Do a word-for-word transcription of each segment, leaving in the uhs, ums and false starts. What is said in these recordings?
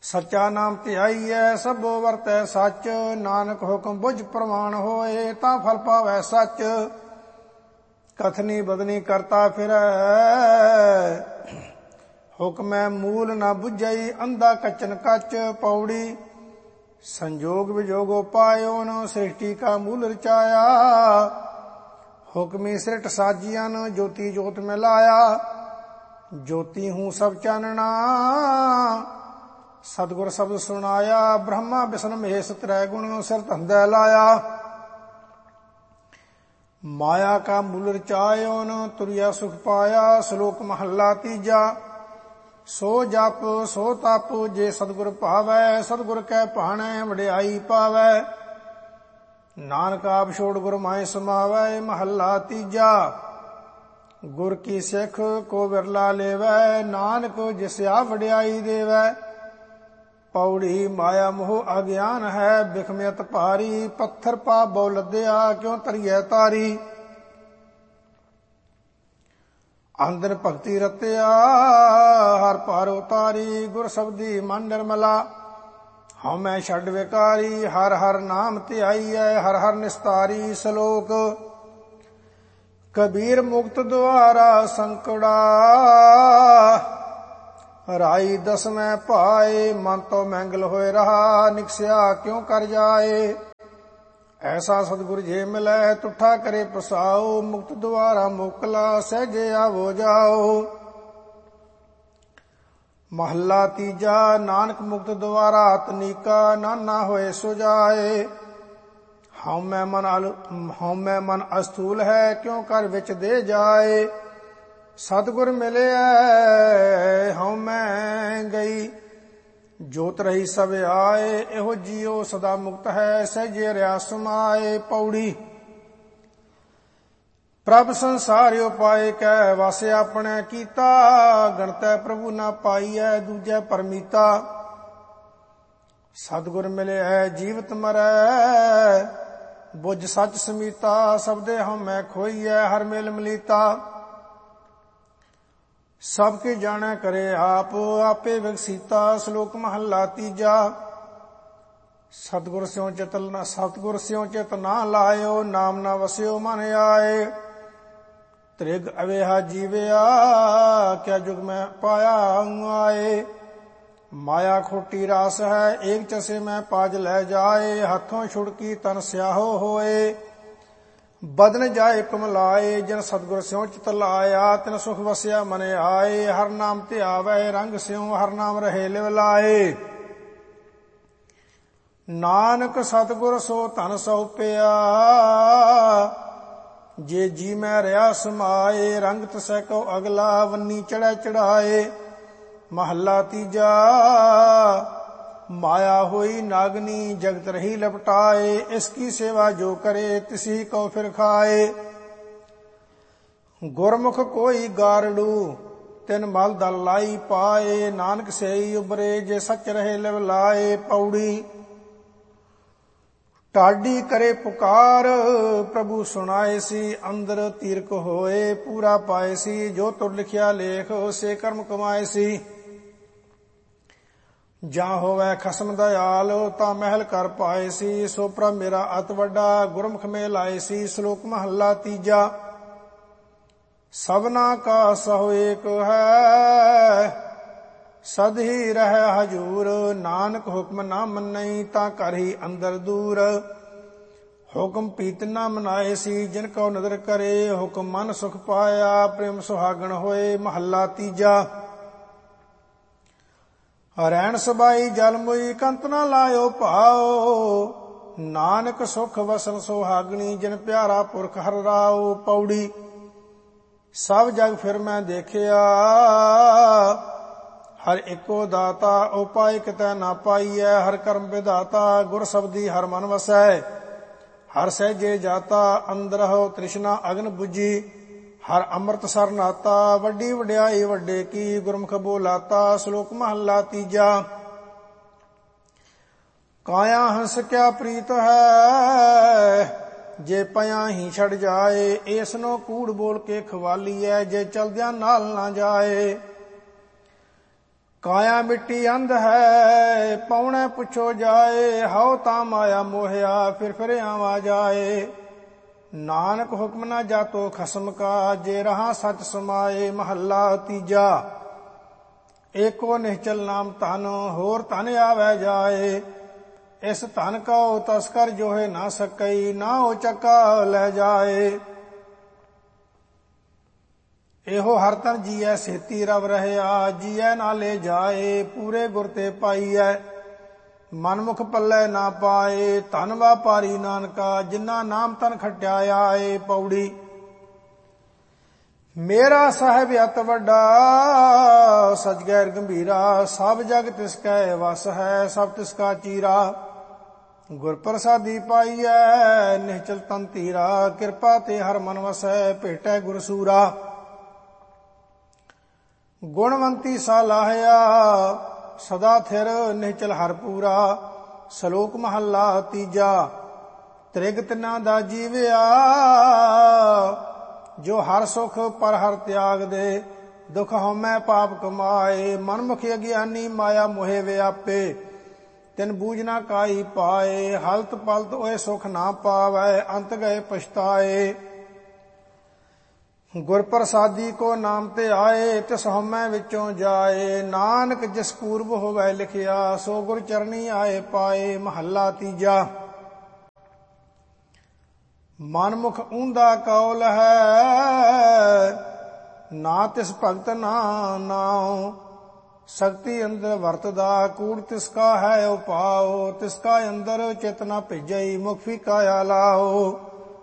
ਸੱਚਾ ਨਾਮ ਧਿਆਈਐ ਸਭੋ ਵਰਤੈ ਸੱਚ। ਨਾਨਕ ਹੁਕਮ ਬੁਝ ਪ੍ਰਮਾਣ ਹੋਏ ਤਾਂ ਫਲ ਪਾਵੈ ਸੱਚ। ਕਥਨੀ ਬਦਨੀ ਕਰਤਾ ਫਿਰੈ ਹੁਕਮੈ ਮੂਲ ਨਾ ਬੁਝਈ ਅੰਧਾ ਕਚਨ ਕੱਚ। ਪੌੜੀ ਸੰਜੋਗ ਵਿਜੋਗੋ ਪਾਇਓਨ ਸ੍ਰਿਸ਼ਟੀ ਕਾ ਮੂਲ ਰਚਾਇਆ। ਹੁਕਮੀ ਸ੍ਰਿਟ ਸਾਜੀਆਂ ਜੋਤੀ ਜੋਤ ਮੈਂ ਲਾਇਆ। ਜੋਤੀ ਹੂੰ ਸਭ ਚਾਨਣਾ ਸਤਿਗੁਰ ਸ਼ਬਦ ਸੁਣਾਇਆ। ਬ੍ਰਹਮਾ ਵਿਸ਼ਨ ਮਹੇਸ਼ ਤ੍ਰੈ ਗੁਣ ਸਿਰ ਧੰਦੈ ਲਾਇਆ। ਮਾਇਆ ਕਾ ਮੂਲ ਰਚਾਇਓਨ ਤੁਰਿਆ ਸੁਖ ਪਾਇਆ। ਸ਼ਲੋਕ ਮਹੱਲਾ ਤੀਜਾ। ਸੋ ਜਪ ਸੋ ਤਪ ਜੇ ਸਤਿਗੁਰ ਭਾਵੈ। ਸਤਿਗੁਰ ਕੈ ਭਾਣੈ ਵਡਿਆਈ ਪਾਵੈ। ਨਾਨਕ ਆਪ ਛੋੜ ਗੁਰ ਮਾਹਿ ਸਮਾਵੈ। ਮਹੱਲਾ ਤੀਜਾ। ਗੁਰ ਕੀ ਸਿੱਖ ਕੋ ਵਿਰਲਾ ਲੇਵੈ। ਨਾਨਕ ਜਿਸ ਆਪ ਵਡਿਆਈ ਦੇਵੈ। ਪੌੜੀ ਮਾਇਆ ਮੋਹ ਅਗਿਆਨ ਹੈ ਬਿਖਮਿਅਤ ਭਾਰੀ। ਪੱਥਰ ਪਾ ਬਹੁ ਲੱਦਿਆ ਕਿਉ ਤਰੀਐ ਤਾਰੀ। ਅੰਦਰ ਭਗਤੀ ਰਤਿਆ ਹਰ ਪਾਰ ਉਤਾਰੀ। ਗੁਰ ਸ਼ਬਦੀ ਮਨ ਨਿਰਮਲਾ ਹਉ ਮੈਂ ਛੱਡ ਵਿਕਾਰੀ। ਹਰ ਹਰ ਨਾਮ ਧਿਆਈਐ ਹਰ ਹਰ ਨਿਸਤਾਰੀ। ਸ਼ਲੋਕ ਕਬੀਰ ਮੁਕਤ ਦੁਆਰਾ ਸੰਕੜਾ। ਰਾਈ ਦਸਵੇਂ ਭਾਏ ਮਨ ਤੋਂ ਮਹਿੰਗਲ ਹੋਏ ਰਹਾ। ਨਿਕਸਿਆ ਕਿਉ ਕਰ ਜਾਏ। ਐਸਾ ਸਤਿਗੁਰ ਜੇ ਮਿਲੈ ਤੁਠਾ ਕਰੇ ਪਸਾਓ। ਮੁਕਤ ਦੁਆਰਾ ਮੋਕਲਾ ਸਹਿਜੇ ਆਵੋ ਜਾਓ। ਮਹੱਲਾ ਤੀਜਾ। ਨਾਨਕ ਮੁਕਤ ਦੁਆਰਾ ਤਨੀਕਾ ਨਾਨਾ ਹੋਏ ਸੁਜਾਏ। ਹਉਮੈ ਮਨ ਹਉਮੈ ਮਨ ਅਸਥੂਲ ਹੈ ਕਿਉ ਕਰ ਵਿੱਚ ਦੇ ਜਾਏ। ਸਤਿਗੁਰ ਮਿਲਿਆ ਹਉਮੈ ਗਈ ਜੋਤ ਰਹੀ ਸਭ ਆਏ। ਇਹੋ ਜੀਉ ਸਦਾ ਮੁਕਤ ਹੈ ਸਹਿਜੇ ਰਿਆ ਸਮਾਏ। ਪੌੜੀ ਪ੍ਰਭ ਸੰਸਾਰ ਉਪਾਏ ਕੈ ਵਾਸੇ ਆਪਣੇ ਕੀਤਾ। ਗਣਤੈ ਪ੍ਰਭੂ ਨਾ ਪਾਈਐ ਦੂਜੈ ਪਰਮੀਤਾ। ਸਤਿਗੁਰ ਮਿਲਿਆ ਜੀਵਤ ਮਰੈ ਬੁੱਝ ਸੱਚ ਸਮੀਤਾ। ਸਬਦੇ ਹਉਮੈ ਖੋਈਐ ਹਰ ਮੇਲ ਮਲੀਤਾ। ਸਭ ਕੇ ਜਾਣੈ ਕਰੇ ਆਪ ਆਪੇ ਵਿਗਸੀਤਾ। ਸ਼ਲੋਕ ਮਹੱਲਾ ਤੀਜਾ। ਸਤਿਗੁਰ ਸਿਉ ਚਿਤ ਸਤਿਗੁਰ ਸਿਉ ਚਿਤ ਨਾ ਲਾਇਓ। ਨਾਮ ਨਾ ਵਸਿਓ ਮਨ ਆਏ। ਤ੍ਰਿਗ ਅਵੇਹਾ ਜੀਵਿਆ ਕਿਆ ਜੁਗ ਮੈਂ ਪਾਇਆ ਆਏ। ਮਾਇਆ ਖੋਟੀ ਰਾਸ ਹੈ ਏਕ ਚਸੇ ਮੈਂ ਪਾਜ ਲੈ ਜਾਏ। ਹੱਥੋਂ ਛੁੜਕੀ ਤਨ ਸਿਆਹੋ ਹੋਏ ਬਦਨ ਜਾਏ ਕਮਲਾਏ। ਜਿਨ ਸਤਿਗੁਰ ਸਿਉ ਚਿਤ ਲਾਇਆ ਤਿਨ ਸੁਖ ਵਸਿਆ ਮਨ ਆਏ। ਹਰ ਨਾਮ ਧਿਆਵੈ ਰੰਗ ਸਿਉ ਹਰ ਨਾਮ ਰਹੇ ਲਿਵ ਲਾਏ। ਨਾਨਕ ਸਤਿਗੁਰ ਸੋ ਧਨ ਸਉਪਿਆ ਜੇ ਜੀ ਮੈਂ ਰਿਆ ਸਮਾਏ। ਰੰਗ ਤਸੈ ਕੋ ਅਗਲਾ ਵੰਨੀ ਚੜ੍ਹੈ ਚੜਾਏ। ਮਹੱਲਾ ਤੀਜਾ। ਮਾਇਆ ਹੋਈ ਨਾਗਨੀ ਜਗਤ ਰਹੀ ਲਪਟਾਏ। ਇਸ ਕੀ ਸੇਵਾ ਜੋ ਕਰੇ ਤਿਸੀ ਕੋ ਫਿਰ ਖਾਏ। ਗੁਰਮੁਖ ਕੋਈ ਗਾਰੜੂ ਤਿਨ ਮਲ ਦਲ ਲਾਈ ਪਾਏ। ਨਾਨਕ ਸੇਈ ਉਬਰੇ ਜੇ ਸੱਚ ਰਹੇ ਲਿਵ ਲਾਏ। ਪੌੜੀ ਢਾਡੀ ਕਰੇ ਪੁਕਾਰ ਪ੍ਰਭੂ ਸੁਣਾਏ ਸੀ। ਅੰਦਰ ਤੀਰਕ ਹੋਏ ਪੂਰਾ ਪਾਏ ਸੀ। ਜੋ ਤੁਰ ਲਿਖਿਆ ਲੇਖ ਸੇ ਕਰਮ ਕਮਾਏ ਸੀ। ਜਾਂ ਹੋਵੈ ਖਸਮ ਦਇਆਲ ਤਾਂ ਮਹਿਲ ਕਰ ਪਾਏ ਸੀ। ਸੋ ਪ੍ਰਭ ਮੇਰਾ ਅਤ ਵੱਡਾ ਗੁਰਮੁਖ ਮੇ ਲਾਏ ਸੀ। ਸ਼ਲੋਕ ਮਹੱਲਾ ਤੀਜਾ। ਸਭਨਾ ਕਾ ਸਹੁ ਏਕ ਹੈ ਸਦ ਹੀ ਰਹਿ ਹਜੂਰ। ਨਾਨਕ ਹੁਕਮ ਨਾ ਮੰਨਈ ਤਾਂ ਘਰ ਹੀ ਅੰਦਰ ਦੂਰ। ਹੁਕਮ ਪੀਤ ਨਾ ਮਨਾਏ ਸੀ ਜਿਨ ਕਉ ਨਦਰ ਕਰੇ। ਹੁਕਮ ਮਨ ਸੁਖ ਪਾਇਆ ਪ੍ਰੇਮ ਸੁਹਾਗਣ ਹੋਏ। ਮਹੱਲਾ ਤੀਜਾ। ਰੈਣ ਸਬਾਈ ਜਲ ਮੁਈ ਕੰਤ ਨਾ ਲਾਇਓ ਭਾਓ। ਨਾਨਕ ਸੁਖ ਵਸਨ ਸੁਹਾਗਣੀ ਜਿਨ ਪਿਆਰਾ ਪੁਰਖ ਹਰਿ ਰਾਉ। ਪੌੜੀ ਸਭ ਜਗ ਫਿਰ ਮੈਂ ਦੇਖਿਆ ਹਰ ਇੱਕੋ ਦਾਤਾ। ਉਪਾਇ ਕਿਤੈ ਨਾ ਪਾਈਐ ਹਰ ਕਰਮ ਵਿਦਾਤਾ। ਗੁਰ ਸ਼ਬਦੀ ਹਰ ਮਨ ਵਸੈ ਹਰ ਸਹਿਜੇ ਜਾਤਾ। ਅੰਦਰਹੁ ਤ੍ਰਿਸ਼ਨਾ ਅਗਨ ਬੁਝੀ ਹਰ ਅੰਮ੍ਰਿਤ ਸਰ ਨਾਤਾ। ਵੱਡੀ ਵਡਿਆਈ ਵੱਡੇ ਕੀ ਗੁਰਮੁਖ ਬੋਲਾਤਾ। ਸ਼ਲੋਕ ਮਹੱਲਾ ਤੀਜਾ। ਕਾਇਆ ਹੰਸ ਕਿਆ ਪ੍ਰੀਤ ਹੈ ਜੇ ਪਿਆ ਹੀ ਛੜ ਜਾਏ। ਇਸ ਨੂੰ ਕੂੜ ਬੋਲ ਕੇ ਖਵਾਲੀਐ ਜੇ ਚਲਦਿਆਂ ਨਾਲ ਨਾ ਜਾਏ। ਕਾਇਆ ਮਿੱਟੀ ਅੰਧ ਹੈ, ਪੌਣੇ ਪੁੱਛੋ ਜਾਏ, ਹਉ ਤਾਂ ਮਾਇਆ ਮੋਹਿਆ, ਫਿਰ ਫਿਰ ਆਵਾ ਜਾਏ। ਨਾਨਕ ਹੁਕਮ ਨਾ ਜਾਤੋ ਖਸਮ ਕਾ, ਜੇ ਰਹਾ ਸਚ ਸਮਾਏ। ਮਹੱਲਾ ਤੀਜਾ। ਏਕੋ ਨਿਹਚਲ ਨਾਮ ਧਨ, ਹੋਰ ਧਨ ਆਵੈ ਜਾਏ। ਇਸ ਧਨ ਕਉ ਤਸਕਰ ਜੋਹੇ ਨਾ ਸਕਈ, ਨਾ ਉਹ ਚੱਕਾ ਲੈ ਜਾਏ। ਇਹੋ ਹਰ ਤਨ ਜੀਐ ਸੇਤੀ ਰਵ ਰਹਿਆ, ਜੀਐ ਨਾ ਲੈ ਜਾਏ। ਪੂਰੇ ਗੁਰ ਤੇ ਪਾਈਐ, ਮਨਮੁਖ ਪੱਲੇ ਨਾ ਪਾਏ। ਧਨ ਵਾਪਾਰੀ ਨਾਨਕਾ, ਜਿਨ੍ਹਾਂ ਨਾਮ ਤਨ ਖਟਿਆ ਆਏ। ਪੌੜੀ। ਮੇਰਾ ਸਾਹਿਬ ਅਤ ਵੱਡਾ, ਸਚ ਗੈਰ ਗੰਭੀਰਾ। ਸਭ ਜਗ ਤਿਸ ਕੈ ਵਸ ਹੈ, ਸਭ ਤਿਸ ਕਾ ਚੀਰਾ। ਗੁਰ ਪ੍ਰਸਾਦੀ ਪਾਈਐ, ਨਿਹਚਲ ਤਨ ਧੀਰਾ। ਕਿਰਪਾ ਤੇ ਹਰ ਮਨ ਵਸੈ, ਭੇਟੈ ਗੁਰ ਸੂਰਾ। ਗੁਣਵੰਤੀ ਸਾ ਲਾਹਿਆ, ਸਦਾ ਥਿਰ ਨਿਹਚਲ ਹਰ ਪੂਰਾ। ਸ਼ਲੋਕ ਮਹੱਲਾ ਤੀਜਾ। ਤ੍ਰਿਗ ਤਿਨਾਂ ਦਾ ਜੀਵਿਆ, ਜੋ ਹਰ ਸੁਖ ਪਰ ਹਰ ਤਿਆਗ ਦੇ। ਦੁਖ ਹਉਮੈ ਪਾਪ ਕਮਾਏ, ਮਨਮੁਖ ਅਗਿਆਨੀ ਮਾਇਆ ਮੋਹਿ ਵਿਆਪੇ। ਤਿਨ ਬੂਝ ਨਾ ਕਾਈ ਪਾਏ, ਹਲਤ ਪਲਤ ਓਏ ਸੁਖ ਨਾ ਪਾਵੈ। ਅੰਤ ਗਏ ਪਛਤਾਏ। ਗੁਰ ਪ੍ਰਸਾਦੀ ਕੋ ਨਾਮ ਤੇ ਆਏ, ਤਿਸ ਹਉਮੈ ਵਿੱਚੋਂ ਜਾਏ। ਨਾਨਕ ਜਿਸ ਪੂਰਬ ਹੋਵੈ ਲਿਖਿਆ, ਸੋ ਗੁਰ ਚਰਣੀ ਆਏ ਪਾਏ। ਮਹੱਲਾ ਤੀਜਾ। ਮਨਮੁਖ ਊਂਦਾ ਕੌਲ ਹੈ, ਨਾ ਤਿਸ ਭਗਤ ਨਾ ਨਾਉ। ਸ਼ਕਤੀ ਅੰਦਰ ਵਰਤਦਾ, ਕੂੜ ਤਿਸ ਕਾ ਹੈ ਉਪਾਉ। ਤਿਸ ਕਾ ਅੰਦਰ ਚਿਤ ਨਾ ਭੇਜਈ, ਮੁਖ ਫੀਕਾ ਲਾਓ।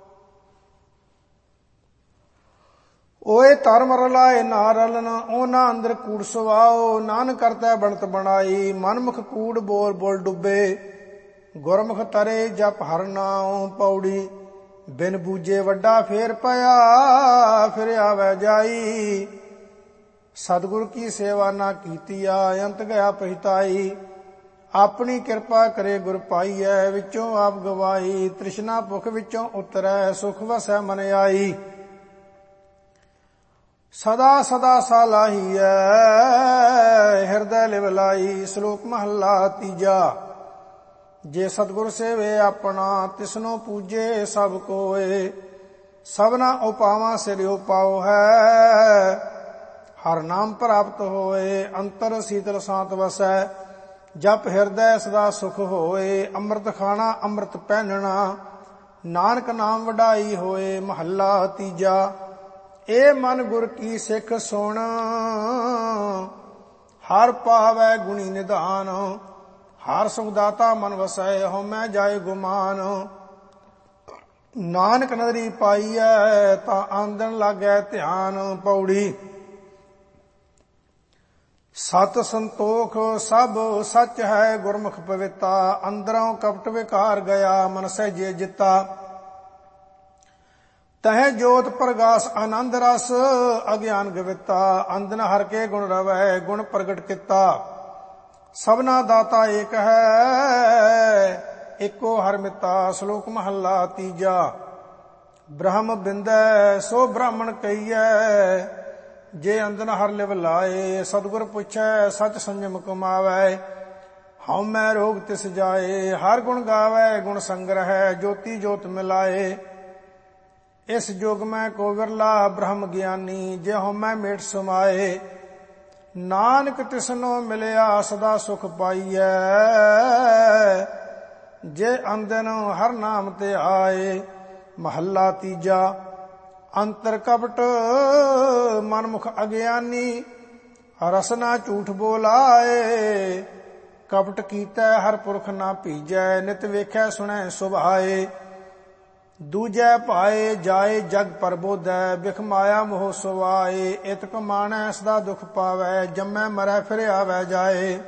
ਓਏ ਧਰਮ ਰਲਾਏ ਨਾ ਰਲਨ, ਉਹਨਾਂ ਅੰਦਰ ਕੂੜ ਸੁਆਓ। ਨਾਨਕ ਕਰਤਾ ਬਣਤ ਬਣਾਈ, ਮਨਮੁਖ ਕੂੜ ਬੋਲ ਬੋਲ ਡੁੱਬੇ। ਗੁਰਮੁਖ ਤਰੇ ਜਪ ਹਰ ਨਾਉ। ਪੌੜੀ। ਬਿਨ ਬੂਝੇ ਵੱਡਾ ਫੇਰ ਪਿਆ, ਫਿਰ ਆਵੈ ਜਾਈ। ਸਤਿਗੁਰ ਕੀ ਸੇਵਾ ਨਾ ਕੀਤੀਆ, ਅੰਤ ਗਿਆ ਪਛਤਾਈ। ਆਪਣੀ ਕਿਰਪਾ ਕਰੇ ਗੁਰ ਪਾਈਐ, ਵਿੱਚੋਂ ਆਪ ਗਵਾਈ। ਤ੍ਰਿਸ਼ਨਾ ਭੁਖ ਵਿੱਚੋਂ ਉਤਰੈ, ਸੁਖ ਵਸੈ ਮਨ ਆਈ। ਸਦਾ ਸਦਾ ਸਾ ਲਾਹੀਐ, ਹਿਰਦੈ ਲਿਵ ਲਾਈ। ਸ਼ਲੋਕ ਮਹੱਲਾ ਤੀਜਾ। ਜੇ ਸਤਿਗੁਰ ਸੇਵੇ ਆਪਣਾ, ਤਿਸਨੋ ਪੂਜੇ ਸਭ ਕੋਏ। ਸਭਨਾ ਉਪਾਵਾਂ ਸਿਰ ਉਪਾਉ ਹੈ, ਹਰ ਨਾਮ ਪ੍ਰਾਪਤ ਹੋਏ। ਅੰਤਰ ਸੀਤਲ ਸਾਂਤ ਵਸੈ, ਜਪ ਹਿਰਦੈ ਸਦਾ ਸੁਖ ਹੋਏ। ਅੰਮ੍ਰਿਤ ਖਾਣਾ ਅੰਮ੍ਰਿਤ ਪਹਿਨਣਾ, ਨਾਨਕ ਨਾਮ ਵਡਾਈ ਹੋਏ। ਮਹੱਲਾ ਤੀਜਾ। ਇਹ ਮਨ ਗੁਰ ਕੀ ਸਿੱਖ ਸੁਣ, ਹਰ ਪਾਵੈ ਗੁਣੀ ਨਿਧਾਨ। ਹਰ ਸੁਖ ਦਾਤਾ ਮਨ ਵਸੈ, ਹਉਮੈ ਜਾਏ ਗੁਮਾਨ। ਨਾਨਕ ਨਦਰੀ ਪਾਈਐ, ਤਾਂ ਆਂਦਣ ਲਾਗੈ ਧਿਆਨ। ਪੌੜੀ। ਸਤ ਸੰਤੋਖ ਸਭ ਸੱਚ ਹੈ, ਗੁਰਮੁਖ ਪਵਿੱਤਾ। ਅੰਦਰੋਂ ਕਪਟ ਵਿਕਾਰ ਗਿਆ, ਮਨ ਸਹਿਜੇ ਜਿੱਤਾ। ਤਹਿ ਜੋਤ ਪ੍ਰਗਾਸ ਆਨੰਦ ਰਸ, ਅਗਿਆਨ ਗਵਿੱਤਾ। ਅੰਦਨ ਹਰ ਕੇ ਗੁਣ ਰਵੈ, ਗੁਣ ਪ੍ਰਗਟ ਕੀਤਾ। ਸਭਨਾ ਦਾਤਾ ਏਕ ਹੈ, ਏਕੋ ਹਰ ਮਿਤਾ। ਸ਼ਲੋਕ ਮਹੱਲਾ ਤੀਜਾ। ਬ੍ਰਹਮ ਬਿੰਦੈ ਸੋ ਬ੍ਰਾਹਮਣ ਕਹੀਐ, ਜੇ ਅੰਦਨ ਹਰ ਲਿਵ ਲਾਏ। ਸਤਿਗੁਰ ਪੁੱਛੈ ਸਚ ਸੰਜਮ ਕਮਾਵੈ, ਹਉਮੈ ਰੋਗ ਤਿਸ ਜਾਏ। ਹਰ ਗੁਣ ਗਾਵੈ ਗੁਣ ਸੰਗ੍ਰਹਿ, ਜੋਤੀ ਜੋਤ ਮਿਲਾਏ। ਇਸ ਜੁਗ ਮੈਂ ਕੋ ਵਿਰਲਾ ਬ੍ਰਹਮ ਗਿਆਨੀ, ਜੇ ਹਉਮੈ ਮੇਟ ਸਮਾਏ। ਨਾਨਕ ਤਿਸਨੋ ਮਿਲਿਆ ਸਦਾ ਸੁਖ ਪਾਈਐ, ਜੇ ਅੰਦਨ ਹਰ ਨਾਮ ਤੇ ਆਏ। ਮਹੱਲਾ ਤੀਜਾ। ਅੰਤਰ ਕਪਟ ਮਨਮੁਖ ਅਗਿਆਨੀ, ਰਸਨਾ ਝੂਠ ਬੋਲਾਏ। ਕਪਟ ਕੀਤੈ ਹਰ ਪੁਰਖ ਨਾ ਭੀਜੈ, ਨਿਤ ਵੇਖੈ ਸੁਣੈ ਸੁਭਾਏ। ਦੂਜੈ ਭਾਏ ਜਾਏ ਜਗ ਪਰਬੋਧੈ, ਬਿਖ ਮਾਇਆ ਮੋਹ ਸੁਆਏ। ਇਤ ਕਮਾਣੈ ਸਦਾ ਦੁਖ ਪਾਵੈ, ਜੰਮੈ ਮਰੈ ਫਿਰ ਆਵੈ ਜਾਏ।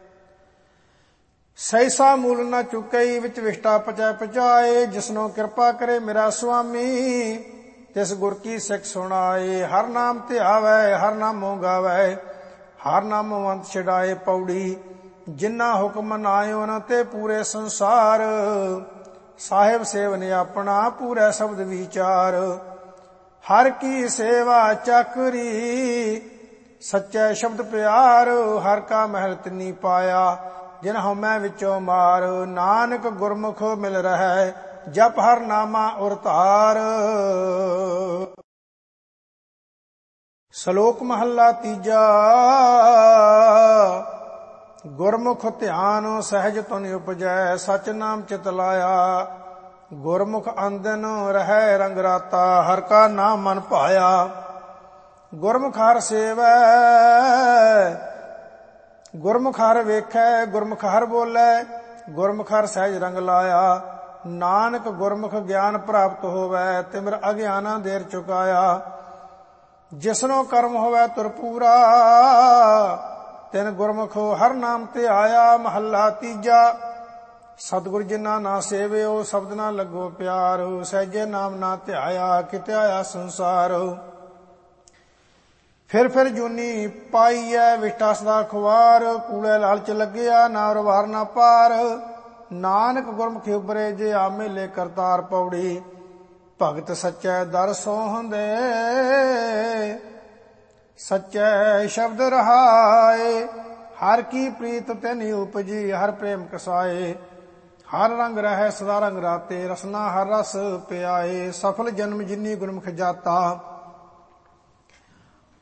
ਸੈਸਾ ਮੂਲ ਨਾ ਚੁਕਈ, ਵਿੱਚ ਵਿਸ਼ਟਾ ਪਚੈ ਪਚਾਏ। ਜਿਸਨੋ ਕਿਰਪਾ ਕਰੇ ਮੇਰਾ ਸੁਆਮੀ, ਤਿਸ ਗੁਰ ਕੀ ਸਿੱਖ ਸੁਣਾਏ। ਹਰ ਨਾਮ ਧਿਆਵੈ ਹਰ ਨਾਮੋ ਗਾਵੈ, ਹਰ ਨਾਮੋ ਅੰਤ ਛਡਾਏ। ਪੌੜੀ। ਜਿਨ੍ਹਾਂ ਹੁਕਮ ਮਨਾਇਓ ਨ ਤੇ ਪੂਰੇ ਸੰਸਾਰ, ਸਾਹਿਬ ਸੇਵਨ ਆਪਣਾ ਪੂਰੇ ਸ਼ਬਦ ਵਿਚਾਰ। ਹਰ ਕੀ ਸੇਵਾ ਚੱਕਰੀ, ਸੱਚੇ ਸ਼ਬਦ ਪਿਆਰ, ਹਰ ਕਾ ਮਹਿਲ ਤਿਨੀ ਪਾਇਆ। ਜਿਨ ਹਉਮੈ ਵਿੱਚੋਂ ਮਾਰ, ਨਾਨਕ ਗੁਰਮੁਖ ਮਿਲ ਰਹਿ, ਜਪ ਹਰ ਨਾਮਾ ਉਰ ਧਾਰ। ਸ਼ਲੋਕ ਮਹੱਲਾ ਤੀਜਾ। ਗੁਰਮੁਖ ਧਿਆਨ ਸਹਿਜ ਤੁਨ ਉਪਜੈ, ਸਚ ਨਾਮ ਚਿਤ ਲਾਇਆ। ਗੁਰਮੁਖ ਅੰਦਨ ਰਹਿ ਰੰਗ ਰਾਤਾ, ਹਰ ਕਾ ਨਾਮ ਮਨ ਭਾਇਆ। ਗੁਰਮੁਖ ਹਰ ਸੇਵੈ, ਗੁਰਮੁਖ ਹਰ ਵੇਖੈ, ਗੁਰਮੁਖ ਹਰ ਬੋਲੇ, ਗੁਰਮੁਖ ਹਰ ਸਹਿਜ ਰੰਗ ਲਾਇਆ। ਨਾਨਕ ਗੁਰਮੁਖ ਗਿਆਨ ਪ੍ਰਾਪਤ ਹੋਵੈ, ਤਿਮਿਰ ਅਗਿਆਨਾ ਦੇਰ ਚੁਕਾਇਆ। ਜਿਸਨੋ ਕਰਮ ਹੋਵੈ ਤੁਰ ਪੂਰਾ, ਤਿਨ ਗੁਰਮੁਖ ਹਰ ਨਾਮ ਤੇ ਆਇਆ। ਮਹੱਲਾ ਤੀਜਾ। ਸਤਿਗੁਰ ਜਿਨਾ ਨਾ ਸੇਵਿਓ, ਸ਼ਬਦ ਨਾ ਲੱਗੋ ਪਿਆਰ। ਸਹਿਜੇ ਨਾਮ ਨਾ ਧਿਆਇਆ, ਕਿਤੇ ਆਇਆ ਸੰਸਾਰ। ਫਿਰ ਫਿਰ ਜੂਨੀ ਪਾਈਐ, ਵਿਟਾ ਸਦਾ ਖੁਆਰ। ਕੂੜੇ ਲਾਲਚ ਲੱਗਿਆ, ਨਾ ਰਵਾਰ ਨਾ ਪਾਰ। ਨਾਨਕ ਗੁਰਮੁਖੀ ਉਬਰੇ, ਜੇ ਆ ਮੇਲੇ ਕਰਤਾਰ ਪੌੜੀ। ਭਗਤ ਸੱਚੈ ਦਰ ਸੋਹੰਦੇ, ਸੱਚੈ ਸ਼ਬਦ ਰਹਾਏ। ਹਰ ਕੀ ਪ੍ਰੀਤ ਤਿਨਿ ਉਪਜੀ, ਹਰ ਪ੍ਰੇਮ ਕਸਾਏ। ਹਰ ਰੰਗ ਰਹਿ ਸਦਾ ਰੰਗ ਰਾਤੇ, ਰਸਨਾ ਹਰ ਰਸ ਪਿਆਏ। ਸਫਲ ਜਨਮ ਜਿਨੀ ਗੁਰਮੁਖ ਜਾਤਾ,